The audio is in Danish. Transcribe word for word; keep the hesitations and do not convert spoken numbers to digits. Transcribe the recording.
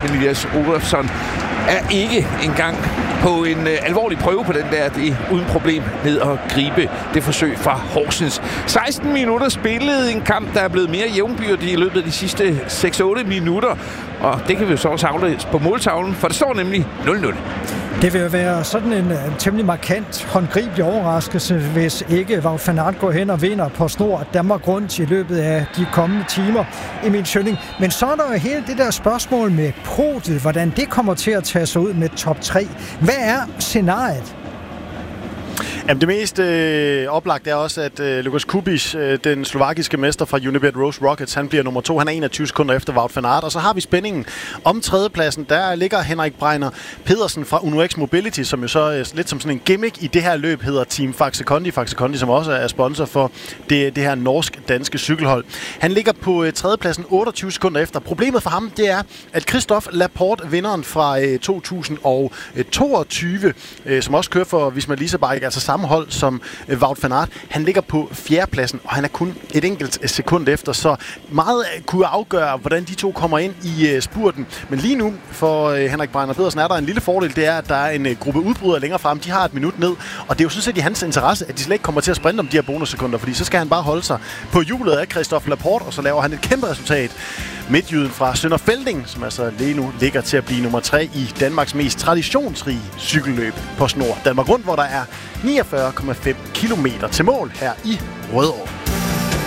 men Elias Olofsson er ikke engang på en øh, alvorlig prøve på den der, det uden problem ned at gribe det forsøg fra Horsens. seksten minutter spillet, en kamp, der er blevet mere jævnbyrdig i løbet af de sidste seks otte minutter, og det kan vi jo så også aflæse på måltavlen, for det står nemlig nul nul. Det vil være sådan en, en temmelig markant, håndgribelig overraskelse, hvis ikke Wout van Aert går hen og vinder på snor Danmark rundt i løbet af de kommende timer, Emil Schølling. Men så er der jo hele det der spørgsmål med podiet, hvordan det kommer til at tage sig ud med top tre. Hvad er scenariet? Jamen, det mest øh, oplagt er også, at øh, Lukas Kubiš, øh, den slovakiske mester fra Unibet Rose Rockets, han bliver nummer to. Han er enogtyve sekunder efter Wout van Aert. Og så har vi spændingen om tredjepladsen. Der ligger Henrik Breiner Pedersen fra Uno X Mobility, som jo så øh, lidt som sådan en gimmick i det her løb hedder Team Faxe Kondi. Faxe Kondi, som også er sponsor for det, det her norsk-danske cykelhold. Han ligger på øh, tredjepladsen otteogtyve sekunder efter. Problemet for ham, det er, at Christophe Laporte, vinderen fra øh, to tusind toogtyve, øh, som også kører for Visma Lease Bike, altså samme hold som øh, Wout van Aert, han ligger på fjerdepladsen, og han er kun et enkelt sekund efter, så meget kunne afgøre, hvordan de to kommer ind i øh, spurten. Men lige nu, for øh, Henrik Breiner Pedersen, er der en lille fordel, det er, at der er en øh, gruppe udbrydere længere frem, de har et minut ned, og det er jo sådan set i hans interesse, at de slet ikke kommer til at sprinte om de her bonussekunder, fordi så skal han bare holde sig på hjulet af Christophe Laporte, og så laver han et kæmpe resultat. Midtjyden fra Sønder Felding, som altså lige nu ligger til at blive nummer tre i Danmarks mest traditionsrige cykelløb på snor Danmark Rundt, hvor der er niogfyrre komma fem kilometer til mål her i Rødovre.